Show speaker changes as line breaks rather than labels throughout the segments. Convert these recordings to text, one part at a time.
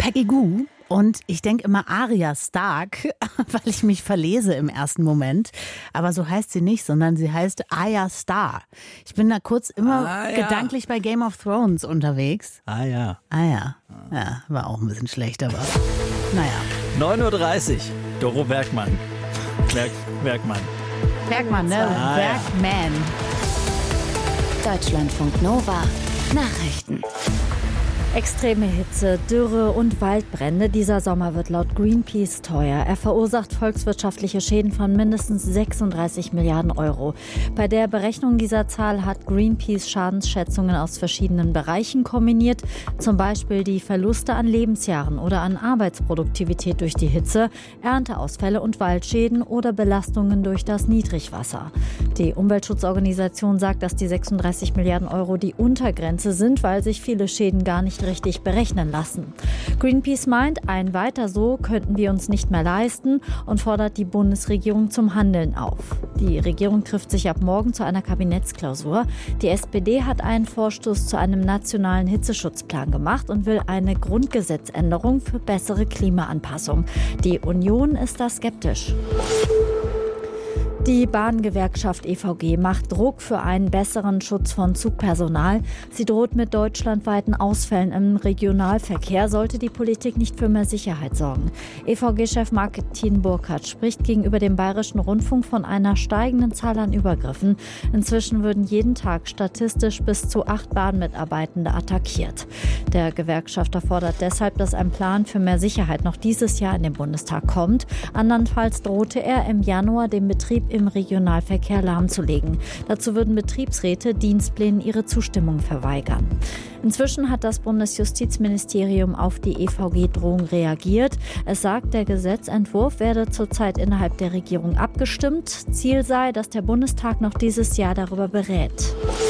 Peggy Gou. Und ich denke immer Arya Stark, weil ich mich verlese im ersten Moment. Aber so heißt sie nicht, sondern sie heißt Arya Starr. Ich bin da kurz immer gedanklich bei Game of Thrones unterwegs.
Ja,
war auch ein bisschen schlecht, aber naja.
9.30 Uhr, Doro Bergmann.
Bergmann, ne? Bergman.
Deutschlandfunk Nova. Nachrichten.
Extreme Hitze, Dürre und Waldbrände. Dieser Sommer wird laut Greenpeace teuer. Er verursacht volkswirtschaftliche Schäden von mindestens 36 Milliarden Euro. Bei der Berechnung dieser Zahl hat Greenpeace Schadensschätzungen aus verschiedenen Bereichen kombiniert. Zum Beispiel die Verluste an Lebensjahren oder an Arbeitsproduktivität durch die Hitze, Ernteausfälle und Waldschäden oder Belastungen durch das Niedrigwasser. Die Umweltschutzorganisation sagt, dass die 36 Milliarden Euro die Untergrenze sind, weil sich viele Schäden gar nicht richtig berechnen lassen. Greenpeace meint, ein Weiter so könnten wir uns nicht mehr leisten und fordert die Bundesregierung zum Handeln auf. Die Regierung trifft sich ab morgen zu einer Kabinettsklausur. Die SPD hat einen Vorstoß zu einem nationalen Hitzeschutzplan gemacht und will eine Grundgesetzänderung für bessere Klimaanpassung. Die Union ist da skeptisch. Die Bahngewerkschaft EVG macht Druck für einen besseren Schutz von Zugpersonal. Sie droht mit deutschlandweiten Ausfällen im Regionalverkehr, sollte die Politik nicht für mehr Sicherheit sorgen. EVG-Chef Martin Burkhardt spricht gegenüber dem Bayerischen Rundfunk von einer steigenden Zahl an Übergriffen. Inzwischen würden jeden Tag statistisch bis zu 8 Bahnmitarbeitende attackiert. Der Gewerkschafter fordert deshalb, dass ein Plan für mehr Sicherheit noch dieses Jahr in den Bundestag kommt. Andernfalls drohte er im Januar den Betrieb im Regionalverkehr lahmzulegen. Dazu würden Betriebsräte Dienstplänen ihre Zustimmung verweigern. Inzwischen hat das Bundesjustizministerium auf die EVG-Drohung reagiert. Es sagt, der Gesetzentwurf werde zurzeit innerhalb der Regierung abgestimmt. Ziel sei, dass der Bundestag noch dieses Jahr darüber berät.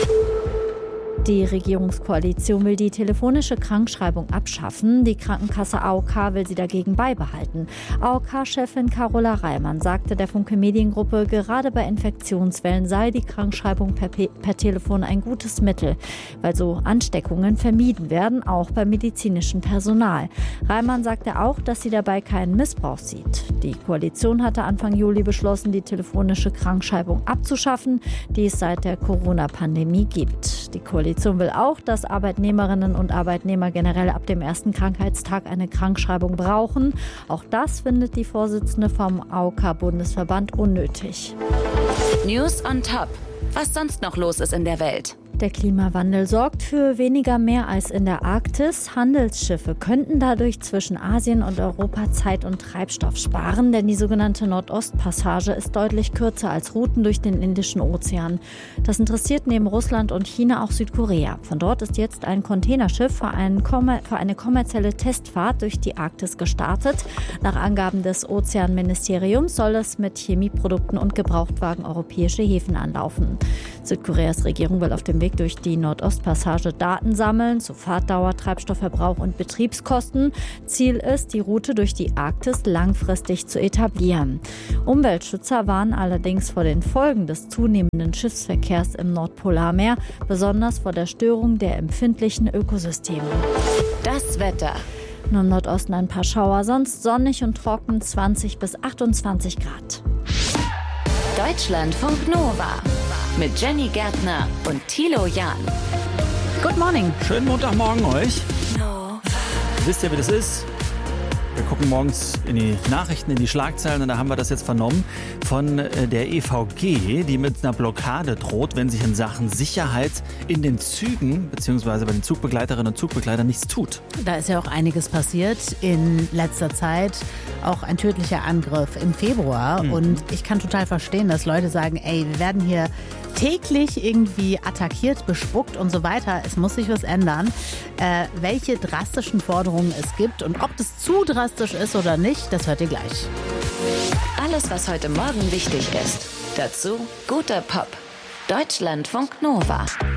Die Regierungskoalition will die telefonische Krankschreibung abschaffen. Die Krankenkasse AOK will sie dagegen beibehalten. AOK-Chefin Carola Reimann sagte der Funke Mediengruppe, gerade bei Infektionswellen sei die Krankschreibung per Telefon ein gutes Mittel, weil so Ansteckungen vermieden werden, auch beim medizinischen Personal. Reimann sagte auch, dass sie dabei keinen Missbrauch sieht. Die Koalition hatte Anfang Juli beschlossen, die telefonische Krankschreibung abzuschaffen, die es seit der Corona-Pandemie gibt. Die Koalition will auch, dass Arbeitnehmerinnen und Arbeitnehmer generell ab dem ersten Krankheitstag eine Krankschreibung brauchen. Auch das findet die Vorsitzende vom AOK-Bundesverband unnötig.
News on Top. Was sonst noch los ist in der Welt?
Der Klimawandel sorgt für weniger Meereis in der Arktis. Handelsschiffe könnten dadurch zwischen Asien und Europa Zeit und Treibstoff sparen, denn die sogenannte Nordostpassage ist deutlich kürzer als Routen durch den Indischen Ozean. Das interessiert neben Russland und China auch Südkorea. Von dort ist jetzt ein Containerschiff für eine kommerzielle Testfahrt durch die Arktis gestartet. Nach Angaben des Ozeanministeriums soll es mit Chemieprodukten und Gebrauchtwagen europäische Häfen anlaufen. Südkoreas Regierung will auf dem Weg durch die Nordostpassage Daten sammeln zu Fahrtdauer, Treibstoffverbrauch und Betriebskosten. Ziel ist, die Route durch die Arktis langfristig zu etablieren. Umweltschützer warnen allerdings vor den Folgen des zunehmenden Schiffsverkehrs im Nordpolarmeer, besonders vor der Störung der empfindlichen Ökosysteme.
Das Wetter.
Nur im Nordosten ein paar Schauer, sonst sonnig und trocken, 20 bis 28 Grad.
Deutschlandfunk Nova mit Jenny Gärtner und Thilo Jahn.
Good morning.
Schönen Montagmorgen euch. Wisst ihr, wie das ist? Wir gucken morgens in die Nachrichten, in die Schlagzeilen und da haben wir das jetzt vernommen von der EVG, die mit einer Blockade droht, wenn sich in Sachen Sicherheit in den Zügen bzw. bei den Zugbegleiterinnen und Zugbegleitern nichts tut.
Da ist ja auch einiges passiert in letzter Zeit. Auch ein tödlicher Angriff im Februar. Und ich kann total verstehen, dass Leute sagen, ey, wir werden hier täglich irgendwie attackiert, bespuckt und so weiter. Es muss sich was ändern. Welche drastischen Forderungen es gibt und ob das zu drastisch ist oder nicht, das hört ihr gleich.
Alles, was heute Morgen wichtig ist. Dazu guter Pop. Deutschlandfunk Nova.